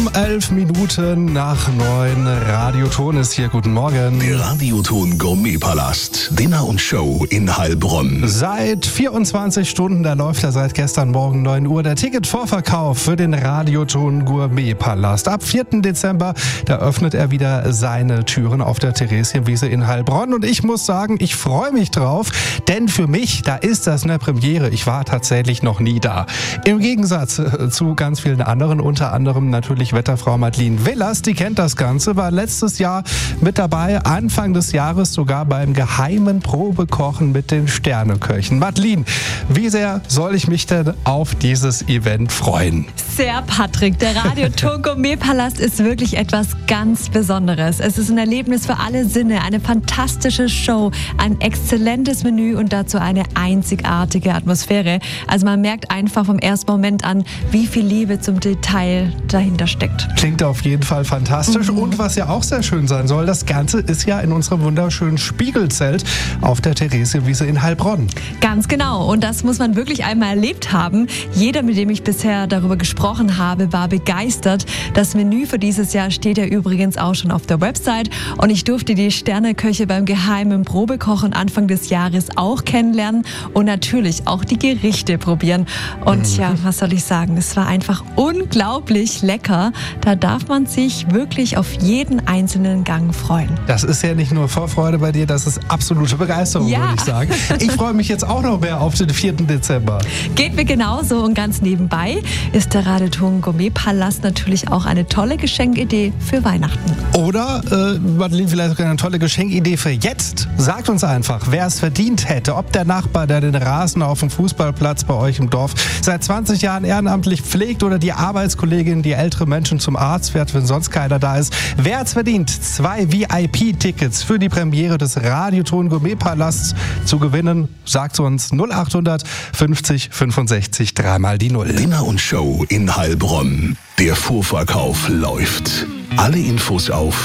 11 Minuten nach 9. Radioton ist hier. Guten Morgen. Der Radioton Gourmet-Palast. Dinner und Show in Heilbronn. Seit 24 Stunden, da läuft er seit gestern Morgen 9 Uhr, der Ticketvorverkauf für den Radioton Gourmet-Palast. Ab 4. Dezember, da öffnet er wieder seine Türen auf der Theresienwiese in Heilbronn. Und ich muss sagen, ich freue mich drauf, denn für mich, da ist das eine Premiere. Ich war tatsächlich noch nie da. Im Gegensatz zu ganz vielen anderen, unter anderem natürlich Wetterfrau Madeleine Willers, die kennt das Ganze, war letztes Jahr mit dabei, Anfang des Jahres sogar beim geheimen Probekochen mit den Sterneköchen. Madeleine, wie sehr soll ich mich denn auf dieses Event freuen? Sehr, Patrick. Der Radioton Gourmet-Palast ist wirklich etwas ganz Besonderes. Es ist ein Erlebnis für alle Sinne, eine fantastische Show, ein exzellentes Menü und dazu eine einzigartige Atmosphäre. Also man merkt einfach vom ersten Moment an, wie viel Liebe zum Detail dahinter steckt. Klingt auf jeden Fall fantastisch. Und was ja auch sehr schön sein soll, das Ganze ist ja in unserem wunderschönen Spiegelzelt auf der Theresienwiese in Heilbronn. Ganz genau. Und das muss man wirklich einmal erlebt haben. Jeder, mit dem ich bisher darüber gesprochen habe, war begeistert. Das Menü für dieses Jahr steht ja übrigens auch schon auf der Website. Und ich durfte die Sterneköche beim geheimen Probekochen Anfang des Jahres auch kennenlernen und natürlich auch die Gerichte probieren. Und ja, was soll ich sagen? Es war einfach unglaublich lecker. Da darf man sich wirklich auf jeden einzelnen Gang freuen. Das ist ja nicht nur Vorfreude bei dir, das ist absolute Begeisterung, Ja. würde ich sagen. Ich freue mich jetzt auch noch mehr auf den 4. Dezember. Geht mir genauso und ganz nebenbei ist der Radioton Gourmet-Palast natürlich auch eine tolle Geschenkidee für Weihnachten. Oder, Madeleine, vielleicht sogar eine tolle Geschenkidee für jetzt. Sagt uns einfach, wer es verdient hätte. Ob der Nachbar, der den Rasen auf dem Fußballplatz bei euch im Dorf seit 20 Jahren ehrenamtlich pflegt oder die Arbeitskollegin, die ältere Menschen zum Arzt fährt, wenn sonst keiner da ist. Wer hat's verdient, 2 VIP-Tickets für die Premiere des Radioton Gourmet-Palasts zu gewinnen? Sagt uns 0800 50 65 3 die 0. Dinner und Show in Heilbronn. Der Vorverkauf läuft. Alle Infos auf